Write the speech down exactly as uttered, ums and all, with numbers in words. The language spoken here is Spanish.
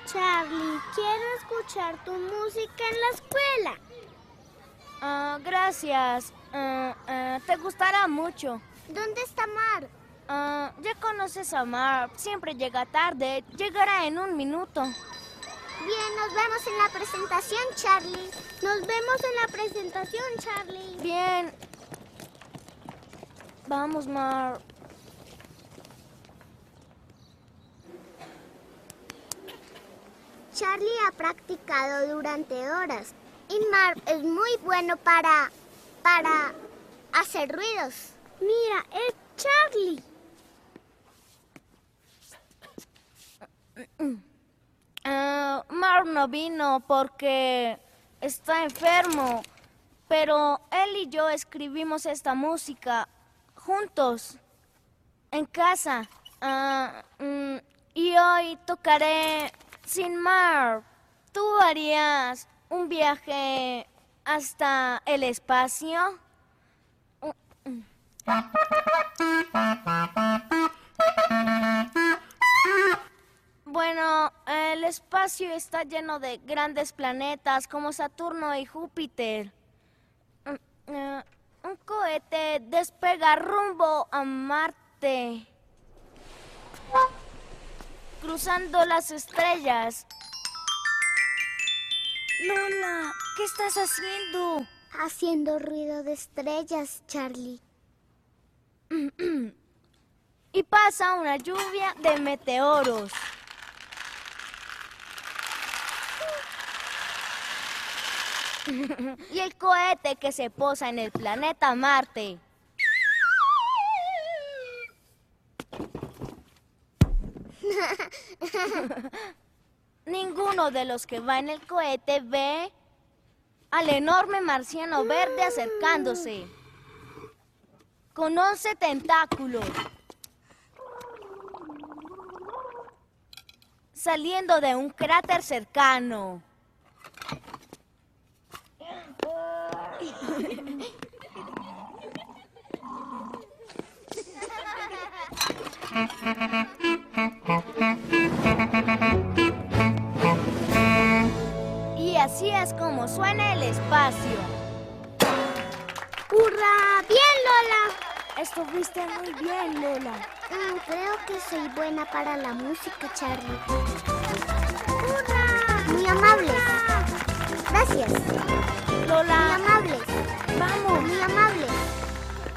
Charlie, quiero escuchar tu música en la escuela. Uh, gracias. Uh, uh, te gustará mucho. ¿Dónde está Mar? Uh, ya conoces a Mar. Siempre llega tarde. Llegará en un minuto. Bien, nos vemos en la presentación, Charlie. Nos vemos en la presentación, Charlie. Bien. Vamos, Mar. Charlie ha practicado durante horas. Y Mar es muy bueno para... para hacer ruidos. Mira, es Charlie. Uh, Mar no vino porque está enfermo, pero él y yo escribimos esta música juntos, en casa. Uh, mm, y hoy tocaré sin Mar. ¿Tú harías un viaje hasta el espacio? Bueno, el espacio está lleno de grandes planetas como Saturno y Júpiter. Uh, uh, un cohete despega rumbo a Marte, cruzando las estrellas. Lola, ¿qué estás haciendo? Haciendo ruido de estrellas, Charlie. Y pasa una lluvia de meteoros. Y el cohete que se posa en el planeta Marte. Ninguno de los que va en el cohete ve al enorme marciano verde acercándose, con once tentáculos, saliendo de un cráter cercano. Y así es como suena el espacio. ¡Hurra! ¡Bien, Lola! Estuviste muy bien, Lola. Mm, creo que soy buena para la música, Charlie. ¡Hurra! Muy amables. Gracias. Lola. Muy amables. Vamos. Muy amables.